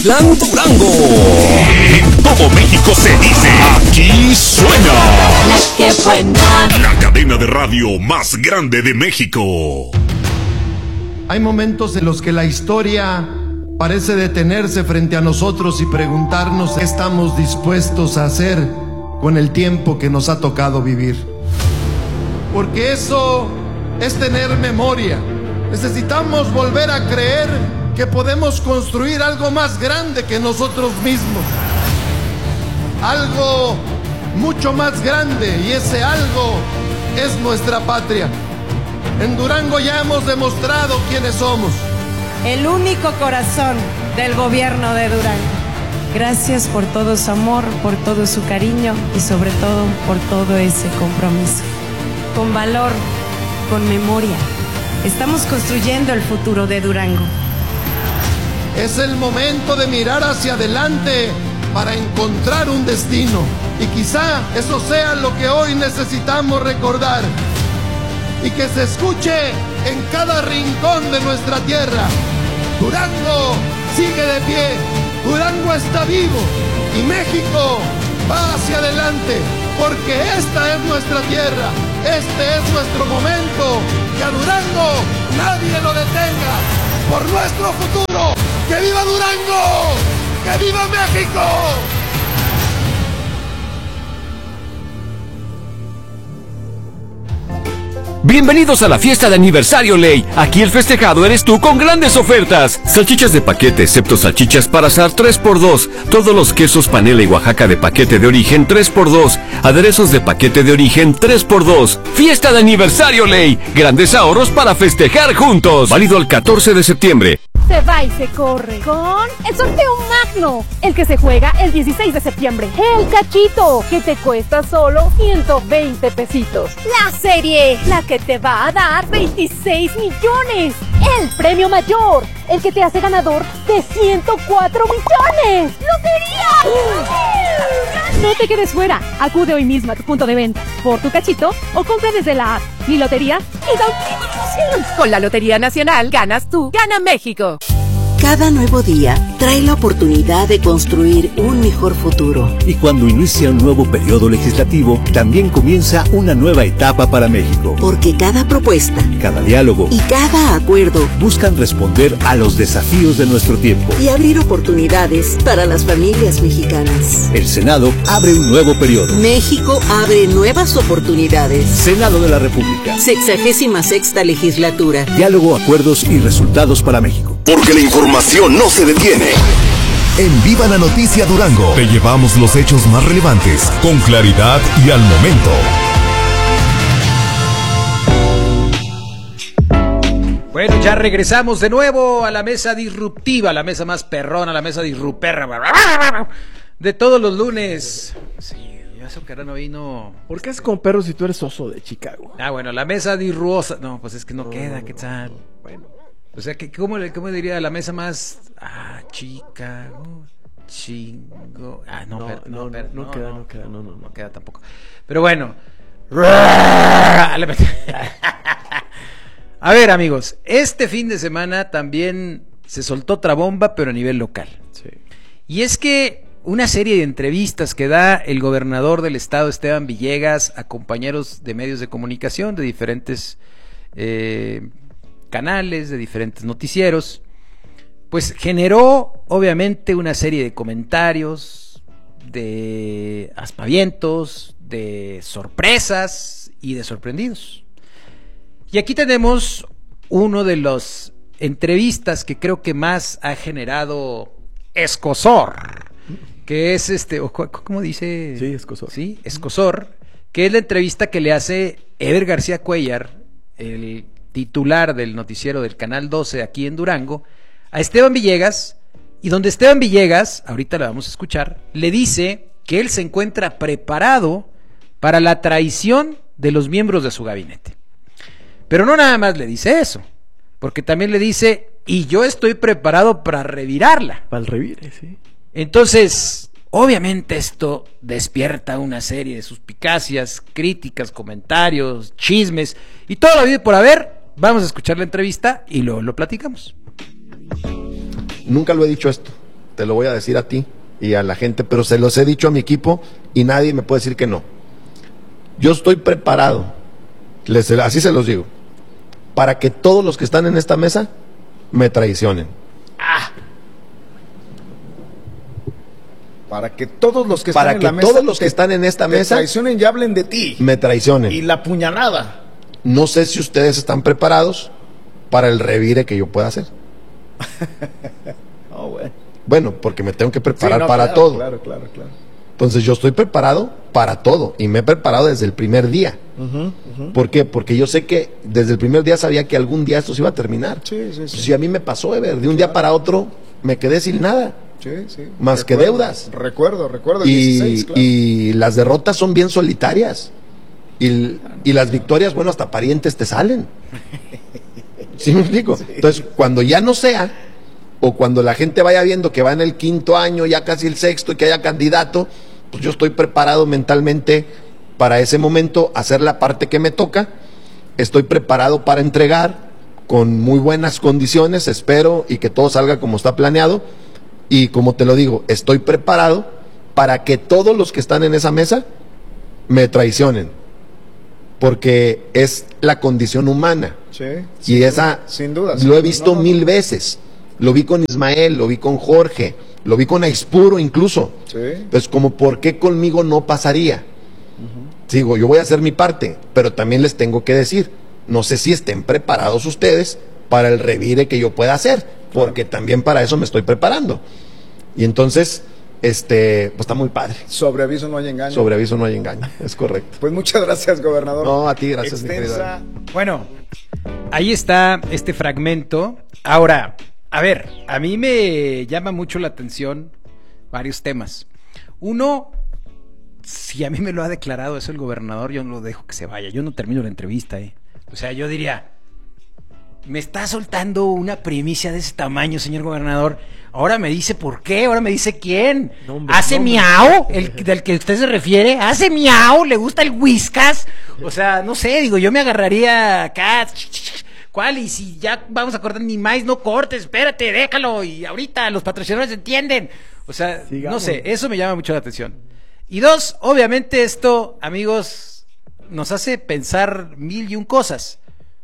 Plan Durango. En todo México se dice, aquí suena La que buena. la cadena de radio más grande de México. Hay momentos en los que la historia parece detenerse frente a nosotros y preguntarnos qué estamos dispuestos a hacer con el tiempo que nos ha tocado vivir. Porque eso es tener memoria. Necesitamos volver a creer que podemos construir algo más grande que nosotros mismos. Algo mucho más grande, y ese algo es nuestra patria. En Durango ya hemos demostrado quiénes somos. El único corazón del gobierno de Durango. Gracias por todo su amor, por todo su cariño y sobre todo por todo ese compromiso. Con valor, con memoria, estamos construyendo el futuro de Durango. Es el momento de mirar hacia adelante para encontrar un destino. Y quizá eso sea lo que hoy necesitamos recordar. Y que se escuche en cada rincón de nuestra tierra. Durango sigue de pie, Durango está vivo y México va hacia adelante, porque esta es nuestra tierra, este es nuestro momento, que a Durango nadie lo detenga, por nuestro futuro. ¡Que viva Durango! ¡Que viva México! Bienvenidos a la fiesta de aniversario Ley. Aquí el festejado eres tú con grandes ofertas. Salchichas de paquete, excepto salchichas para asar 3x2. Todos los quesos panela y Oaxaca de paquete de origen 3x2. Aderezos de paquete de origen 3x2. Fiesta de aniversario Ley. Grandes ahorros para festejar juntos. Válido el 14 de septiembre. Se va y se corre con el sorteo magno, el que se juega el 16 de septiembre. El cachito, que te cuesta solo 120 pesitos. La serie, la que te va a dar 26 millones. El premio mayor, el que te hace ganador de 104 millones. ¡Lotería! No te quedes fuera. Acude hoy mismo a tu punto de venta por tu cachito o compra desde la app Mi Lotería y da un tipo de emoción. Con la Lotería Nacional ganas tú, gana México. Cada nuevo día trae la oportunidad de construir un mejor futuro. Y cuando inicia un nuevo periodo legislativo, también comienza una nueva etapa para México. Porque cada propuesta, cada diálogo y cada acuerdo buscan responder a los desafíos de nuestro tiempo y abrir oportunidades para las familias mexicanas. El Senado abre un nuevo periodo. México abre nuevas oportunidades. Senado de la República. 66ª legislatura. Diálogo, acuerdos y resultados para México. Porque la información no se detiene. En Viva la Noticia Durango te llevamos los hechos más relevantes, con claridad y al momento. Bueno, ya regresamos de nuevo a la mesa disruptiva, la mesa más perrona, la mesa disruperra de todos los lunes. Sí, ya eso que ahora no vino. ¿Por qué es con perros si tú eres oso de Chicago? Ah, bueno, la mesa disruosa. No, pues es que no queda, ¿qué tal? Bueno. O sea, ¿cómo diría la mesa más? Chicago, chingo. No queda tampoco. Pero bueno. A ver, amigos, este fin de semana también se soltó otra bomba, pero a nivel local. Sí. Y es que una serie de entrevistas que da el gobernador del estado, Esteban Villegas, a compañeros de medios de comunicación de diferentes canales, de diferentes noticieros, pues generó obviamente una serie de comentarios, de aspavientos, de sorpresas y de sorprendidos. Y aquí tenemos uno de los entrevistas que creo que más ha generado escozor, que es ¿cómo dice? Sí, escozor. Sí, escozor, que es la entrevista que le hace Ever García Cuéllar, el titular del noticiero del Canal 12 aquí en Durango, a Esteban Villegas, y donde Esteban Villegas, ahorita lo vamos a escuchar, le dice que él se encuentra preparado para la traición de los miembros de su gabinete. Pero no nada más le dice eso, porque también le dice, y yo estoy preparado para revirarla. Para el revire, sí. Entonces, obviamente esto despierta una serie de suspicacias, críticas, comentarios, chismes, y todo lo habido por haber. Vamos a escuchar la entrevista y luego lo platicamos. Nunca lo he dicho esto, te lo voy a decir a ti y a la gente, pero se los he dicho a mi equipo y nadie me puede decir que no. Yo estoy preparado, así se los digo, para que todos los que están en esta mesa me traicionen. Para que todos los que Para están que en la mesa todos los que están en esta mesa traicionen y hablen de ti. Me traicionen. Y la puñalada. No sé si ustedes están preparados para el revire que yo pueda hacer. Oh, bueno. Bueno, porque me tengo que preparar Sí, no, para claro, todo. Claro. Entonces yo estoy preparado para todo y me he preparado desde el primer día. ¿Por qué? Porque yo sé que desde el primer día sabía que algún día esto se iba a terminar. Sí. Si a mí me pasó, Ever, de un día para otro me quedé sin nada. Sí. Más que deudas. Recuerdo el Y, 16, claro. y las derrotas son bien solitarias. Y las victorias, bueno, hasta parientes te salen. ¿Sí me explico? Entonces, cuando ya no sea, o cuando la gente vaya viendo que va en el 5º año, ya casi el 6º, y que haya candidato, pues yo estoy preparado mentalmente para ese momento, hacer la parte que me toca. Estoy preparado para entregar con muy buenas condiciones, espero, y que todo salga como está planeado. Y como te lo digo, estoy preparado para que todos los que están en esa mesa me traicionen, porque es la condición humana. Y esa, sin duda, lo he visto mil veces. Lo vi con Ismael, lo vi con Jorge, lo vi con Aispuro incluso. Pues como, ¿por qué conmigo no pasaría? Digo, yo voy a hacer mi parte, pero también les tengo que decir, no sé si estén preparados ustedes para el revire que yo pueda hacer, porque también para eso me estoy preparando. Y entonces, pues está muy padre. Sobre aviso no hay engaño. Sobre aviso no hay engaño, es correcto. Pues muchas gracias, gobernador. No, a ti, gracias. Extensa. Bueno, ahí está este fragmento. Ahora, a ver, a mí me llama mucho la atención varios temas. Uno, si a mí me lo ha declarado eso el gobernador, yo no lo dejo que se vaya. Yo no termino la entrevista, O sea, yo diría, me está soltando una primicia de ese tamaño, señor gobernador. Ahora me dice por qué, ahora me dice quién. ¿Hace miau? ¿El del que usted se refiere? ¿Hace miau? ¿Le gusta el whiskas? O sea, no sé, digo, yo me agarraría acá. ¿Cuál? Y si ya vamos a cortar, ni más, no cortes, espérate, déjalo. Y ahorita los patrocinadores entienden. O sea, no sé, eso me llama mucho la atención. Y dos, obviamente esto, amigos, nos hace pensar 1001 cosas.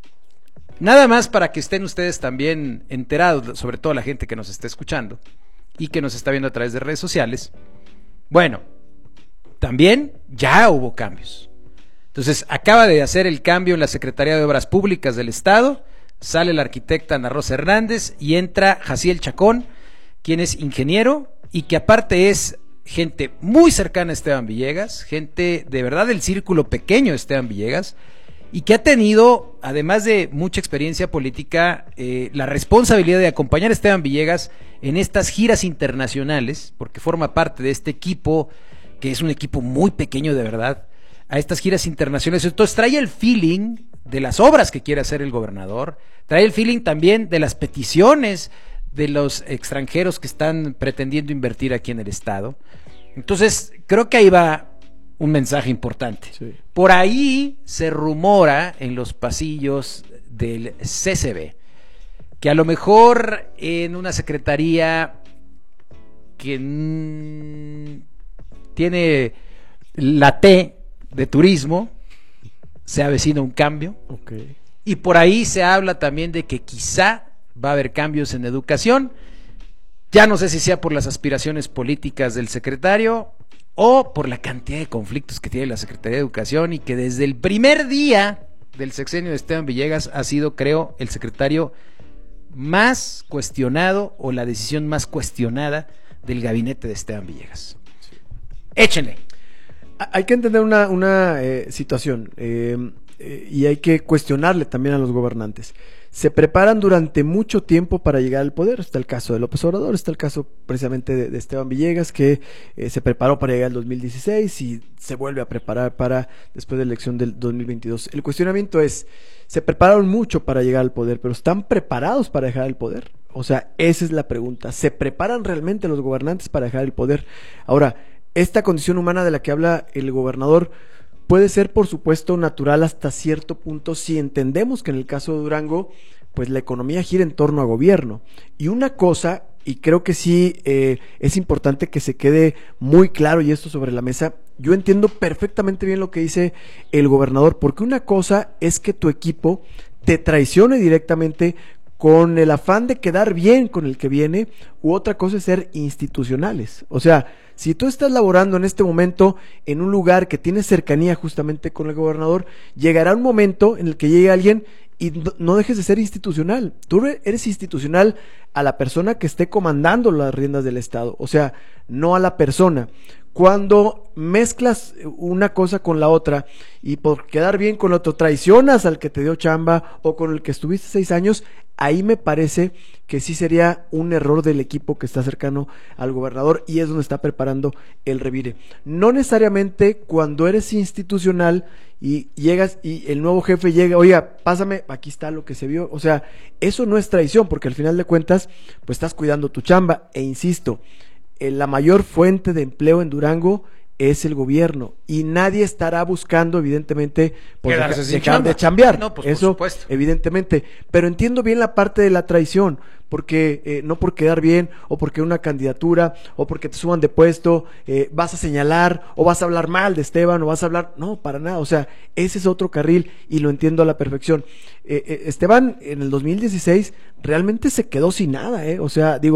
Nada más para que estén ustedes también enterados, sobre todo la gente que nos está escuchando y que nos está viendo a través de redes sociales. Bueno, también ya hubo cambios. Entonces, acaba de hacer el cambio en la Secretaría de Obras Públicas del Estado, sale la arquitecta Ana Rosa Hernández y entra Jaciel Chacón, quien es ingeniero y que aparte es gente muy cercana a Esteban Villegas, gente de verdad del círculo pequeño de Esteban Villegas, y que ha tenido, además de mucha experiencia política, la responsabilidad de acompañar a Esteban Villegas en estas giras internacionales, porque forma parte de este equipo, que es un equipo muy pequeño de verdad, a estas giras internacionales. Entonces trae el feeling de las obras que quiere hacer el gobernador, trae el feeling también de las peticiones de los extranjeros que están pretendiendo invertir aquí en el estado. Entonces, creo que ahí va un mensaje importante. Sí. Por ahí se rumora en los pasillos del CCB que a lo mejor en una secretaría que tiene la T de turismo se avecina un cambio. Y por ahí se habla también de que quizá va a haber cambios en educación. Ya no sé si sea por las aspiraciones políticas del secretario o por la cantidad de conflictos que tiene la Secretaría de Educación, y que desde el primer día del sexenio de Esteban Villegas ha sido, creo, el secretario más cuestionado o la decisión más cuestionada del gabinete de Esteban Villegas. Sí. Échenle. Hay que entender una situación y hay que cuestionarle también a los gobernantes. Se preparan durante mucho tiempo para llegar al poder. Está el caso de López Obrador, está el caso precisamente de Esteban Villegas, que se preparó para llegar al 2016 y se vuelve a preparar para después de la elección del 2022. El cuestionamiento es, se prepararon mucho para llegar al poder, pero ¿están preparados para dejar el poder? O sea, esa es la pregunta. ¿Se preparan realmente los gobernantes para dejar el poder? Ahora, esta condición humana de la que habla el gobernador puede ser, por supuesto, natural hasta cierto punto si entendemos que en el caso de Durango, pues la economía gira en torno a gobierno. Y una cosa, y creo que sí es importante que se quede muy claro y esto sobre la mesa. Yo entiendo perfectamente bien lo que dice el gobernador, porque una cosa es que tu equipo te traicione directamente con el afán de quedar bien con el que viene, u otra cosa es ser institucionales. O sea, si tú estás laborando en este momento en un lugar que tiene cercanía justamente con el gobernador, llegará un momento en el que llegue alguien y no dejes de ser institucional. Tú eres institucional a la persona que esté comandando las riendas del Estado, o sea, no a la persona. Cuando mezclas una cosa con la otra y por quedar bien con otro traicionas al que te dio chamba o con el que estuviste 6 años, ahí me parece que sí sería un error del equipo que está cercano al gobernador y es donde está preparando el revire. No necesariamente cuando eres institucional y llegas y el nuevo jefe llega, oiga, pásame, aquí está lo que se vio, o sea, eso no es traición porque al final de cuentas pues estás cuidando tu chamba e insisto, la mayor fuente de empleo en Durango es el gobierno y nadie estará buscando evidentemente por dejar de chambear, no, pues, eso por supuesto. Evidentemente, pero entiendo bien la parte de la traición, porque no por quedar bien o porque una candidatura o porque te suban de puesto vas a señalar o vas a hablar mal de Esteban o vas a hablar, no, para nada, o sea, ese es otro carril y lo entiendo a la perfección. Esteban en el 2016 realmente se quedó sin nada, o sea, digo,